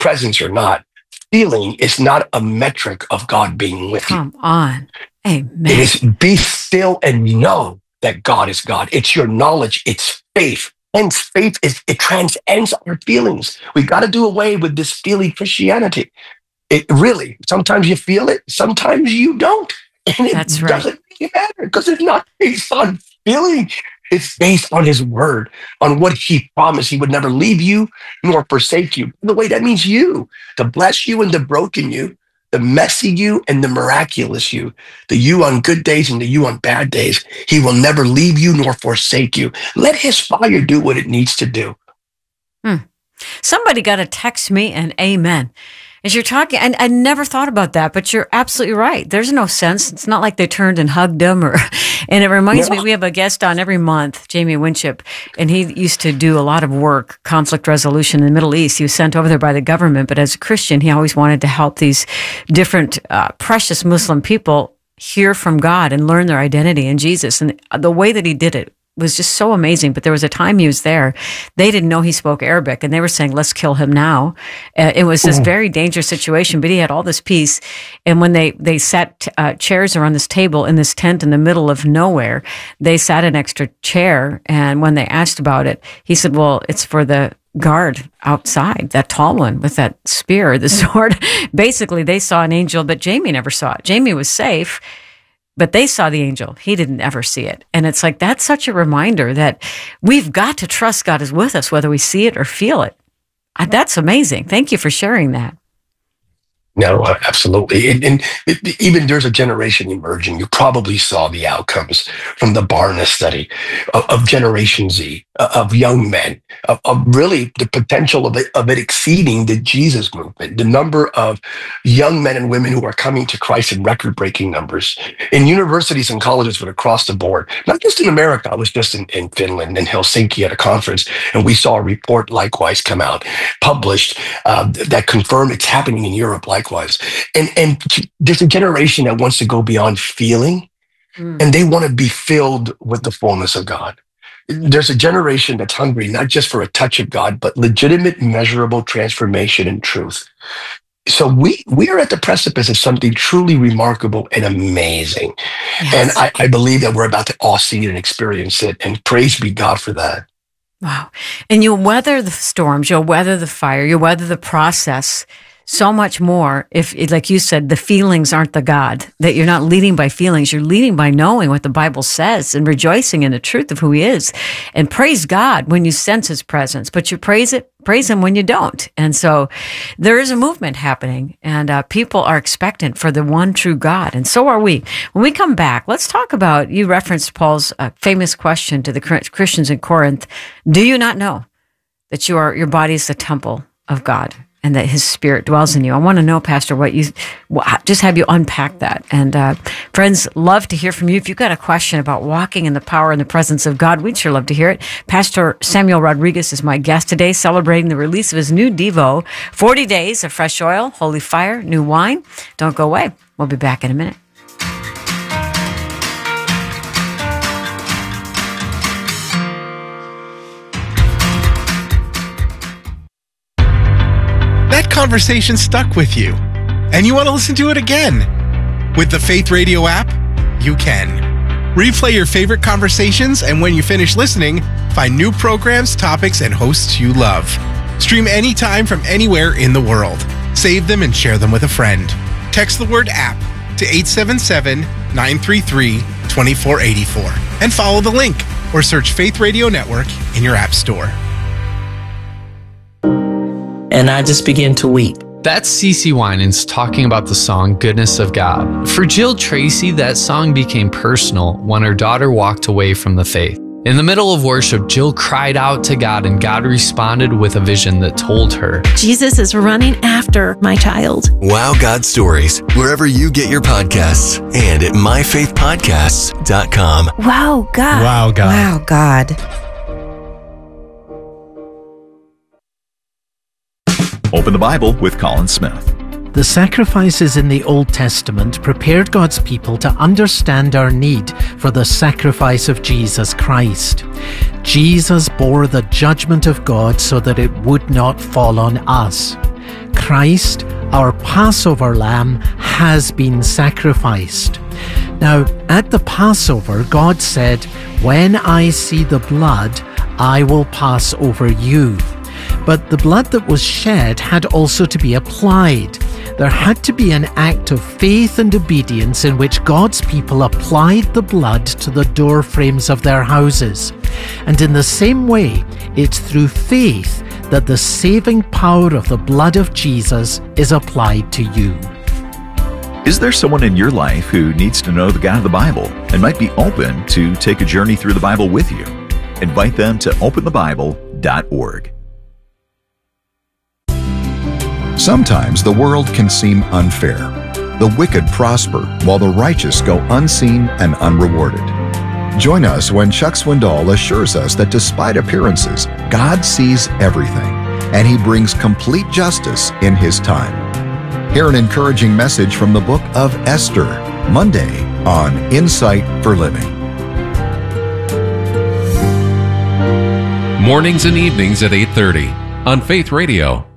presence or not, feeling is not a metric of God being with you. Come on. Amen. It is be still and know that God is God. It's your knowledge. It's faith. And faith it transcends our feelings. We got to do away with this feeling Christianity. It really, sometimes you feel it, sometimes you don't. And it doesn't really matter because it's not based on feeling. It's based on his word, on what he promised. He would never leave you nor forsake you. By the way, that means you, the bless you and the broken you, the messy you and the miraculous you, the you on good days and the you on bad days. He will never leave you nor forsake you. Let his fire do what it needs to do. Somebody got to text me an amen. As you're talking, and I never thought about that, but you're absolutely right. There's no sense. It's not like they turned and hugged him and it reminds me, we have a guest on every month, Jamie Winship, and he used to do a lot of work, conflict resolution in the Middle East. He was sent over there by the government, but as a Christian, he always wanted to help these different precious Muslim people hear from God and learn their identity in Jesus. And the way that he did it was just so amazing. But there was a time he was there, they didn't know he spoke Arabic, and they were saying, let's kill him now. It was this very dangerous situation, but he had all this peace. And when they sat chairs around this table in this tent in the middle of nowhere, they sat an extra chair. And when they asked about it, he said, well, it's for the guard outside, that tall one with that spear, the sword. Basically, they saw an angel, but Jamie never saw it. Jamie was safe, but they saw the angel. He didn't ever see it. And it's like, that's such a reminder that we've got to trust God is with us, whether we see it or feel it. That's amazing. Thank you for sharing that. No, absolutely. And even there's a generation emerging. You probably saw the outcomes from the Barna study of Generation Z, of young men, of really the potential of it exceeding the Jesus movement, the number of young men and women who are coming to Christ in record-breaking numbers in universities and colleges, but across the board, not just in America. I was just in Finland, in Helsinki at a conference, and we saw a report likewise come out, published, that confirmed it's happening in Europe likewise. And there's a generation that wants to go beyond feeling, and they want to be filled with the fullness of God. There's a generation that's hungry, not just for a touch of God, but legitimate, measurable transformation and truth. So we are at the precipice of something truly remarkable and amazing. Yes. And I believe that we're about to all see it and experience it. And praise be God for that. Wow. And you'll weather the storms, you'll weather the fire, you'll weather the process so much more if, like you said, the feelings aren't the God, that you're not leading by feelings, you're leading by knowing what the Bible says and rejoicing in the truth of who he is. And praise God when you sense his presence, but you praise him when you don't. And so there is a movement happening, and people are expectant for the one true God. And so are we. When we come back, let's talk about, you referenced Paul's famous question to the Christians in Corinth. Do you not know that your body is the temple of God, and that his spirit dwells in you? I want to know, Pastor, just have you unpack that. And friends, love to hear from you. If you've got a question about walking in the power and the presence of God, we'd sure love to hear it. Pastor Samuel Rodriguez is my guest today, celebrating the release of his new Devo, 40 Days of Fresh Oil, Holy Fire, New Wine. Don't go away. We'll be back in a minute. Conversation stuck with you, and you want to listen to it again. With the Faith Radio app, you can. Replay your favorite conversations, and when you finish listening, find new programs, topics, and hosts you love. Stream anytime from anywhere in the world. Save them and share them with a friend. Text the word app to 877-933-2484 and follow the link, or search Faith Radio Network in your app store. And I just began to weep. That's CeCe Winans talking about the song Goodness of God. For Jill Tracy, that song became personal when her daughter walked away from the faith. In the middle of worship, Jill cried out to God, and God responded with a vision that told her, Jesus is running after my child. Wow God Stories, wherever you get your podcasts, and at myfaithpodcasts.com. Wow God. Wow God. Wow God. Open the Bible with Colin Smith. The sacrifices in the Old Testament prepared God's people to understand our need for the sacrifice of Jesus Christ. Jesus bore the judgment of God so that it would not fall on us. Christ, our Passover lamb, has been sacrificed. Now, at the Passover, God said, "When I see the blood, I will pass over you." But the blood that was shed had also to be applied. There had to be an act of faith and obedience in which God's people applied the blood to the door frames of their houses. And in the same way, it's through faith that the saving power of the blood of Jesus is applied to you. Is there someone in your life who needs to know the God of the Bible and might be open to take a journey through the Bible with you? Invite them to openthebible.org. Sometimes the world can seem unfair. The wicked prosper while the righteous go unseen and unrewarded. Join us when Chuck Swindoll assures us that despite appearances, God sees everything, and He brings complete justice in His time. Hear an encouraging message from the book of Esther, Monday on Insight for Living. Mornings and evenings at 8:30 on Faith Radio.